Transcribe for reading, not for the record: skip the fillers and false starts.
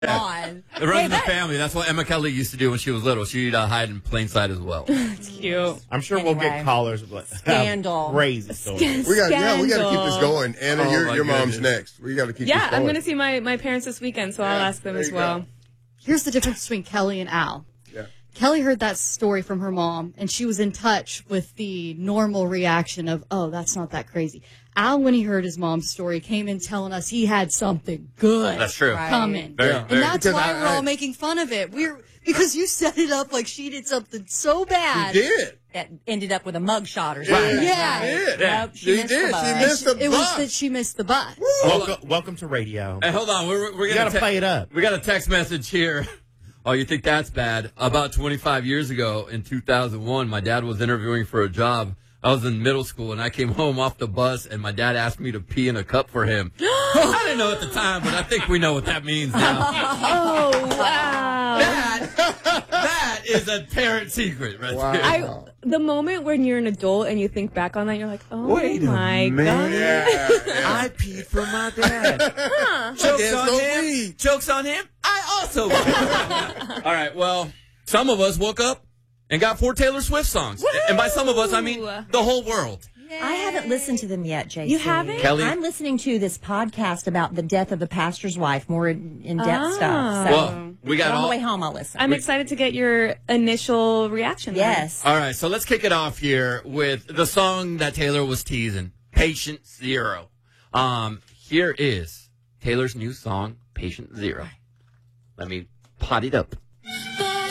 on. It runs in the family. That's what Emma Kelly used to do when she was little. She'd hide in plain sight as well. It's cute. I'm sure we'll get callers with Scandal. crazy stories. We got to keep this going. Anna, Oh, your mom's goodness. next. We got to keep this Yeah, going. I'm going to see my parents this weekend, so I'll ask them there as you well. go. Here's the difference between Kelly and Al. Yeah. Kelly heard that story from her mom, and she was in touch with the normal reaction of, oh, that's not that crazy. Al, when he heard his mom's story, came in telling us he had something good That's true. coming. Very, And very- that's Because why we're all making fun of it. Because you set it up like she did something so bad. She did. That ended up with a mugshot or something. Yeah. She did. Nope, She missed did. the bus. She missed the It was bus. that she missed the bus. Welcome to radio. Hey, hold on. We're You gonna gotta play it up. We got a text message here. Oh, you think that's bad? About 25 years ago in 2001, my dad was interviewing for a job. I was in middle school, and I came home off the bus, and my dad asked me to pee in a cup for him. I didn't know at the time, but I think we know what that means now. Oh, wow. That is a parent secret right there. The moment when you're an adult and you think back on that, you're like, oh, Wait a my God. Yeah. I peed for my dad. Jokes Yes, on no him. weed. Jokes on him. I also. All right. Well, some of us woke up and got 4 Taylor Swift songs, and by some of us, I mean the whole world. I haven't listened to them yet, JC. You haven't? Kelly? I'm listening to this podcast about the death of the pastor's wife, more in-depth stuff. So Well, we got on all. the way home, I'll listen. I'm excited to get your initial reaction. Yes. All right, so let's kick it off here with the song that Taylor was teasing, Patient Zero. Here is Taylor's new song, Patient Zero. Let me pot it up.